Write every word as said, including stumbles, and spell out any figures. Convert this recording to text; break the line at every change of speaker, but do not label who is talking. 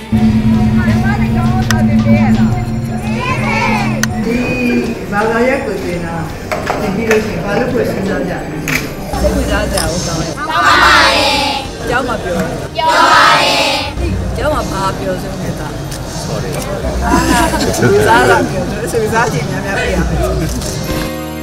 ဘာသာရက်ကိုတင်တာသင်ပြီးလို့ရှိရင်ဘာလို့ကိုစဉ်းစားကြလဲစိတ်ဝင်စားကြအောင်တောင်းတယ်တောင်းပါပါတယ်ကျောင်းမှာပြောပြောပါတယ်ကျောင်းမှာဘာပြောဆုံးနေတာ sorry အာစားလာပြောလို့စဉ်းစားကြည့်များများပြရမယ်